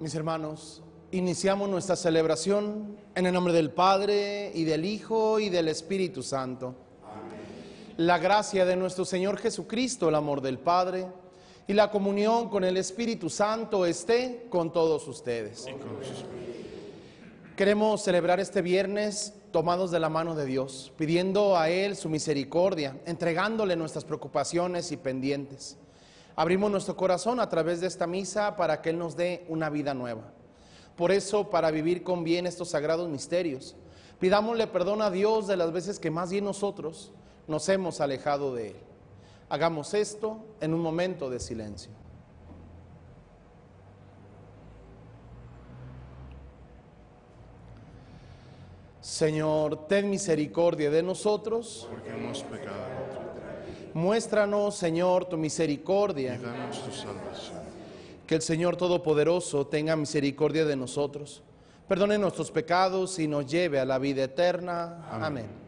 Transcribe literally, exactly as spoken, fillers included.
Mis hermanos, iniciamos nuestra celebración en el nombre del Padre, y del Hijo, y del Espíritu Santo. Amén. La gracia de nuestro Señor Jesucristo, el amor del Padre, y la comunión con el Espíritu Santo esté con todos ustedes. Y con sus espíritus. Queremos celebrar este viernes tomados de la mano de Dios, pidiendo a Él su misericordia, entregándole nuestras preocupaciones y pendientes. Abrimos nuestro corazón a través de esta misa para que Él nos dé una vida nueva. Por eso, para vivir con bien estos sagrados misterios, pidámosle perdón a Dios de las veces que más bien nosotros nos hemos alejado de Él. Hagamos esto en un momento de silencio. Señor, ten misericordia de nosotros. Porque hemos pecado contra ti. Muéstranos, Señor, tu misericordia. Y danos tu salvación. Que el Señor Todopoderoso tenga misericordia de nosotros, perdone nuestros pecados y nos lleve a la vida eterna. Amén. Amén.